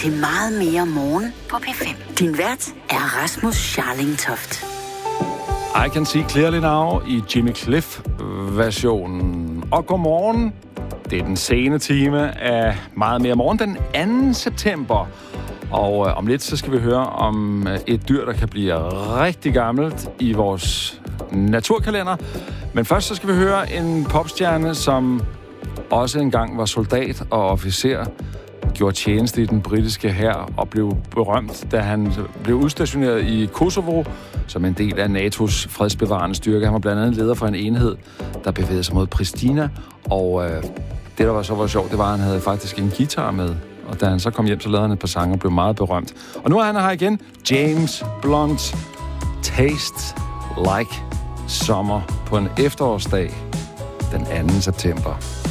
til Meget mere morgen på P5. Din vært er Rasmus Scharlingtoft. I Can See Clearly Now i Jimmy Cliff-versionen. Og godmorgen. Det er den sene time af Meget mere morgen, den 2. september. Og om lidt, så skal vi høre om et dyr, der kan blive rigtig gammelt i vores naturkalender. Men først så skal vi høre en popstjerne, som også engang var soldat og officer, gjorde tjeneste i den britiske hær og blev berømt, da han blev udstationeret i Kosovo som en del af NATO's fredsbevarende styrke. Han var blandt andet leder for en enhed, der bevægede sig mod Pristina, og det, der var så sjovt, det var, at han havde faktisk en guitar med. Og da han så kom hjem, så lavede han et par sange og blev meget berømt. Og nu er han her igen. James Blunt. Taste Like Summer på en efterårsdag den 2. september.